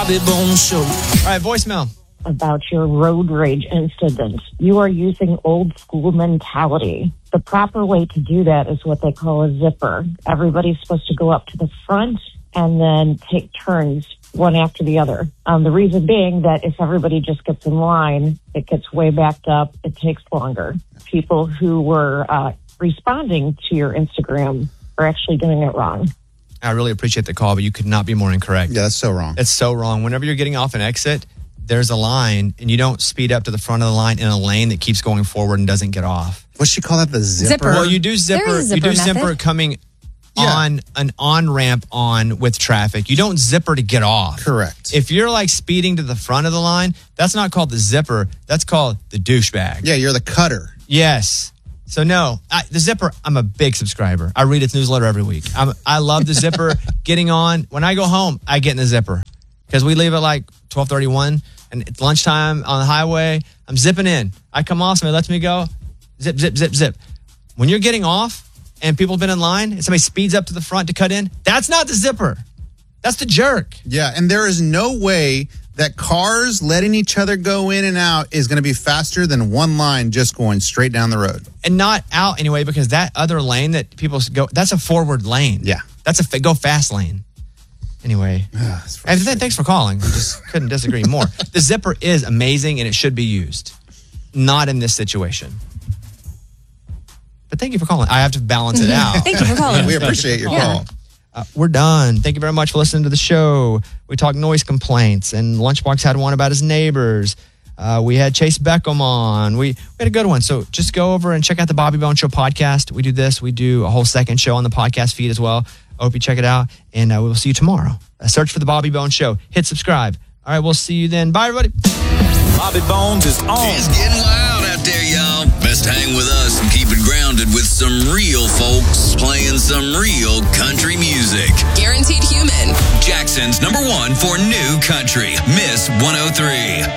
Bobby Bones Show. All right, voicemail. About your road rage incident. You are using old school mentality. The proper way to do that is what they call a zipper. Everybody's supposed to go up to the front and then take turns one after the other. The reason being that if everybody just gets in line, it gets way backed up. It takes longer. People who were responding to your Instagram are actually doing it wrong. I really appreciate the call, but you could not be more incorrect. Yeah, that's so wrong. It's so wrong. Whenever you're getting off an exit, there's a line, and you don't speed up to the front of the line in a lane that keeps going forward and doesn't get off. What she call that? The zipper? Well, you do zipper. There is a You do zipper zipper method. coming on an on-ramp on with traffic. You don't zipper to get off. Correct. If you're like speeding to the front of the line, that's not called the zipper. That's called the douchebag. Yeah, you're the cutter. Yes. So no, the zipper, I'm a big subscriber. I read its newsletter every week. I love the zipper. Getting on. When I go home, I get in the zipper because we leave at like 12:31 and it's lunchtime on the highway. I'm zipping in. I come off, somebody lets me go. Zip, zip, zip, zip. When you're getting off and people have been in line and somebody speeds up to the front to cut in, that's not the zipper. That's the jerk. Yeah, and there is no way that cars letting each other go in and out is going to be faster than one line just going straight down the road. And not out anyway, because that other lane that people go, that's a forward lane. Yeah. That's a go fast lane. Anyway. And thanks for calling. I just couldn't disagree more. The zipper is amazing and it should be used. Not in this situation. But thank you for calling. I have to balance it out. Thank you for calling. We appreciate your call. We're done. Thank you very much for listening to the show. We talked noise complaints, and Lunchbox had one about his neighbors. We had Chase Beckham on. We had a good one. So just go over and check out the Bobby Bones Show podcast. We do this. We do a whole second show on the podcast feed as well. I hope you check it out, and we will see you tomorrow. Search for the Bobby Bones Show. Hit subscribe. All right, we'll see you then. Bye, everybody. Bobby Bones is on. It's getting loud out there, y'all. Best hang with us and keep it grounded with some real folks playing some real country music. Guaranteed Human. Jackson's #1 for new country, Miss 103.